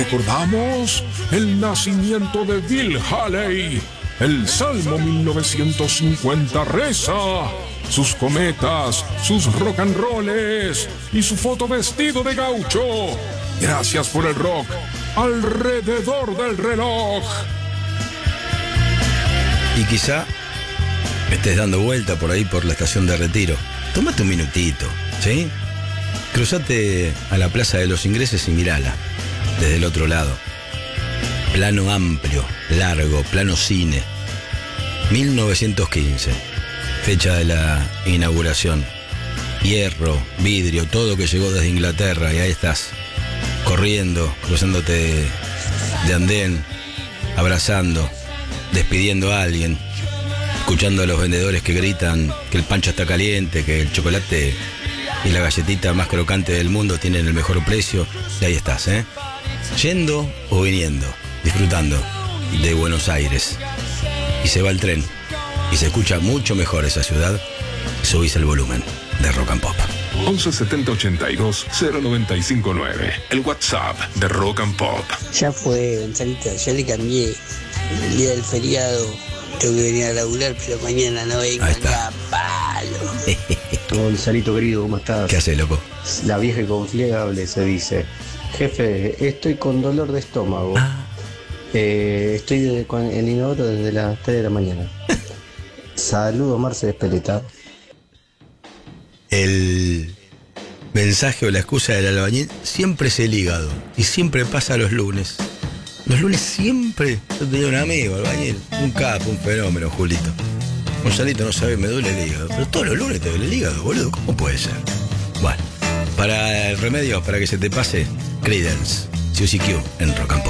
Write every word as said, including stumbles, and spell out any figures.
Recordamos el nacimiento de Bill Haley. El Salmo mil novecientos cincuenta reza: sus cometas, sus rock and rolls y su foto vestido de gaucho. Gracias por el rock alrededor del reloj. Y quizá estés dando vuelta por ahí por la estación de Retiro. Tómate un minutito, ¿sí? Cruzate a la Plaza de los Ingleses y mirala desde el otro lado. Plano amplio, largo, plano cine. mil novecientos quince, fecha de la inauguración. Hierro, vidrio, todo que llegó desde Inglaterra, y ahí estás, corriendo, cruzándote de, de andén, abrazando, despidiendo a alguien, escuchando a los vendedores que gritan que el pancho está caliente, que el chocolate y la galletita más crocante del mundo tienen el mejor precio. Y ahí estás, ¿eh? Yendo o viniendo, disfrutando de Buenos Aires. Y se va el tren y se escucha mucho mejor esa ciudad. Subís el volumen de Rock and Pop. once setenta ochenta y dos cero noventa y cinco nueve, el WhatsApp de Rock and Pop. Ya fue, Gonzalito, ya le cambié el día del feriado. Tengo que venir a laburar, pero mañana no vengo a palo. Gonzalito querido, ¿cómo estás? ¿Qué haces, loco? La vieja y confiable se dice: jefe, estoy con dolor de estómago. Ah. Eh, estoy de, con el inodoro desde las tres de la mañana. Saludos, Marce de Espeleta. El mensaje o la excusa del albañil siempre es el hígado. Y siempre pasa los lunes. Los lunes siempre. Yo tenía un amigo, albañil, un capo, un fenómeno, Julito. Gonzalito, no sabe, me duele el hígado. Pero todos los lunes te duele el hígado, boludo. ¿Cómo puede ser? Bueno, para el remedio, para que se te pase, Creedence, Suzy Q en Rock and Pop.